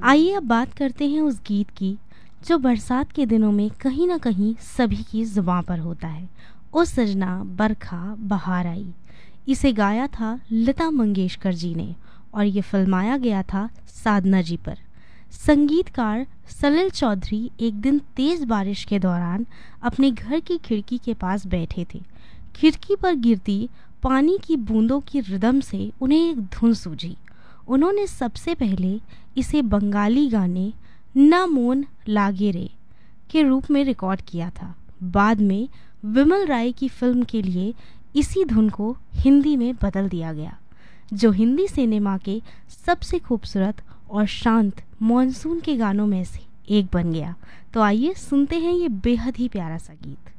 आइए अब बात करते हैं उस गीत की जो बरसात के दिनों में कहीं ना कहीं सभी की जुबां पर होता है। ओ सजना बरखा बहार आई। इसे गाया था लता मंगेशकर जी ने और ये फिल्माया गया था साधना जी पर। संगीतकार सलिल चौधरी एक दिन तेज बारिश के दौरान अपने घर की खिड़की के पास बैठे थे। खिड़की पर गिरती पानी की बूंदों की रिदम से उन्हें एक धुन सूझी। उन्होंने सबसे पहले इसे बंगाली गाने ना मोन लागे रे के रूप में रिकॉर्ड किया था। बाद में विमल राय की फिल्म के लिए इसी धुन को हिंदी में बदल दिया गया, जो हिंदी सिनेमा के सबसे खूबसूरत और शांत मॉनसून के गानों में से एक बन गया। तो आइए सुनते हैं ये बेहद ही प्यारा सा गीत।